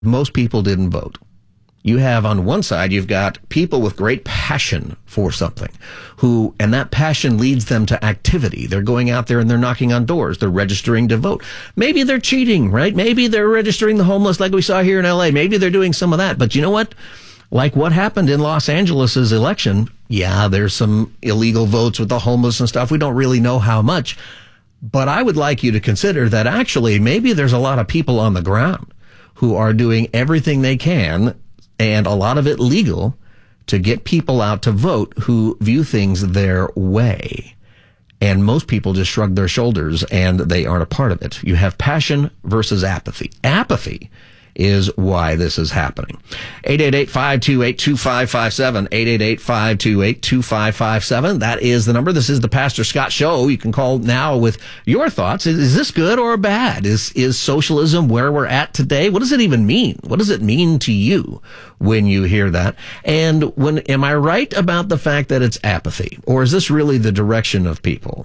most people didn't vote. You have on one side, you've got people with great passion for something and that passion leads them to activity. They're going out there and they're knocking on doors. They're registering to vote. Maybe they're cheating, right? Maybe they're registering the homeless like we saw here in LA. Maybe they're doing some of that. But you know what? Like what happened in Los Angeles's election. Yeah, there's some illegal votes with the homeless and stuff. We don't really know how much. But I would like you to consider that actually maybe there's a lot of people on the ground who are doing everything they can, and a lot of it legal, to get people out to vote who view things their way. And most people just shrug their shoulders and they aren't a part of it. You have passion versus apathy. Apathy is why this is happening. 888-528-2557, 888-528-2557. That is the number. This is the Pastor Scott Show. You can call now with your thoughts. Is this good or bad? Is socialism where we're at today? What does it even mean? What does it mean to you when you hear that? And am I right about the fact that it's apathy? Or is this really the direction of people?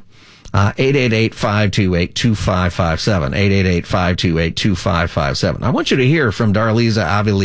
888-528-2557, 888-528-2557. I want you to hear from Darlisa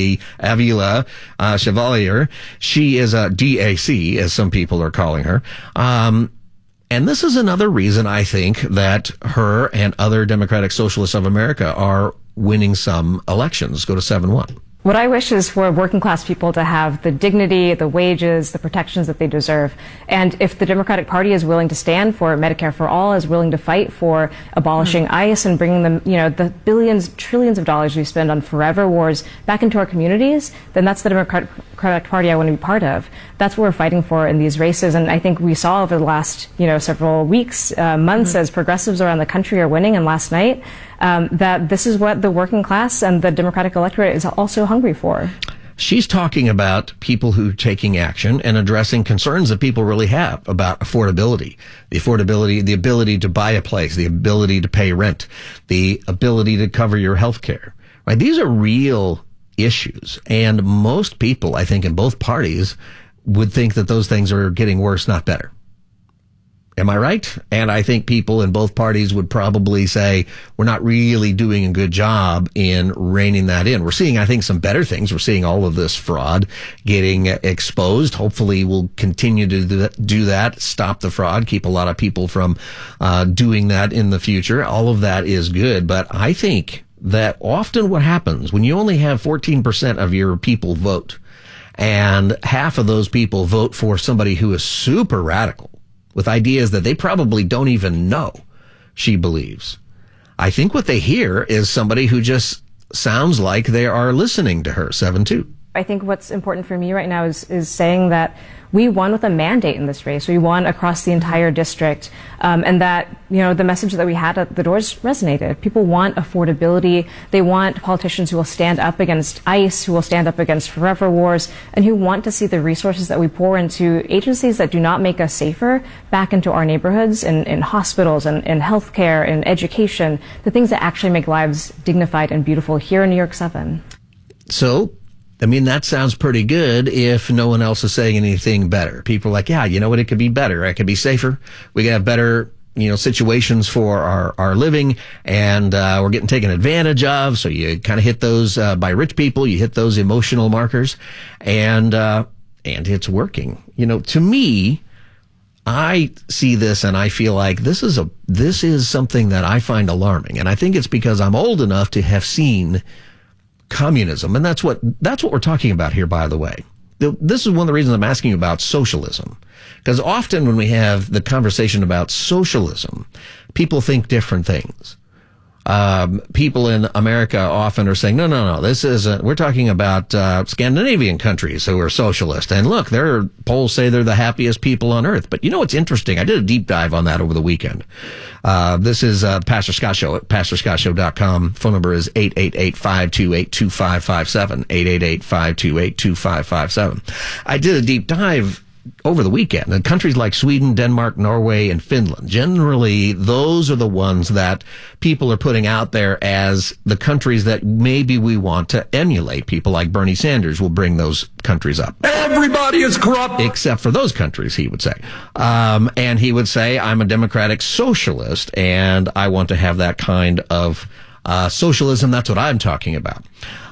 Avila Chevalier. She is a DAC, as some people are calling her. And this is another reason I think that her and other Democratic Socialists of America are winning some elections. Go to 7-1. What I wish is for working class people to have the dignity, the wages, the protections that they deserve. And if the Democratic Party is willing to stand for Medicare for all, is willing to fight for abolishing ICE and bringing them, the billions, trillions of dollars we spend on forever wars back into our communities, then that's the Democratic Party I want to be part of. That's what we're fighting for in these races. And I think we saw over the last, several weeks, months, as progressives around the country are winning, and last night, that this is what the working class and the Democratic electorate is also hungry for. She's talking about people who are taking action and addressing concerns that people really have about affordability, the ability to buy a place, the ability to pay rent, the ability to cover your health care. Right? These are real issues. And most people, I think, in both parties would think that those things are getting worse, not better. Am I right? And I think people in both parties would probably say we're not really doing a good job in reining that in. We're seeing, I think, some better things. We're seeing all of this fraud getting exposed. Hopefully we'll continue to do that, stop the fraud, keep a lot of people from doing that in the future. All of that is good. But I think that often what happens when you only have 14% of your people vote, and half of those people vote for somebody who is super radical, with ideas that they probably don't even know she believes. I think what they hear is somebody who just sounds like they are listening to her. 7-2. I think what's important for me right now is saying that we won with a mandate in this race. We won across the entire district, and that the message that we had at the doors resonated. People want affordability. They want politicians who will stand up against ICE, who will stand up against forever wars, and who want to see the resources that we pour into agencies that do not make us safer back into our neighborhoods, in hospitals, and in healthcare, and education, the things that actually make lives dignified and beautiful here in New York 7. So, that sounds pretty good if no one else is saying anything better. People are like, yeah, it could be better. It could be safer. We could have better, situations for our living, and we're getting taken advantage of. So you kind of hit those by rich people. You hit those emotional markers, and it's working. To me, I see this and I feel like this is something that I find alarming, and I think it's because I'm old enough to have seen communism. And that's what we're talking about here, by the way. This is one of the reasons I'm asking you about socialism. Because often when we have the conversation about socialism, people think different things. People in America often are saying, no, this isn't, we're talking about Scandinavian countries who are socialist. And look, their polls say they're the happiest people on earth. But what's interesting? I did a deep dive on that over the weekend. This is Pastor Scott Show at pastorscottshow.com. Phone number is 888-528-2557, 888-528-2557. I did a deep dive over the weekend. And countries like Sweden, Denmark, Norway, and Finland, generally, those are the ones that people are putting out there as the countries that maybe we want to emulate. People like Bernie Sanders will bring those countries up. Everybody is corrupt. Except for those countries, he would say. And he would say, I'm a democratic socialist, and I want to have that kind of socialism. That's what I'm talking about.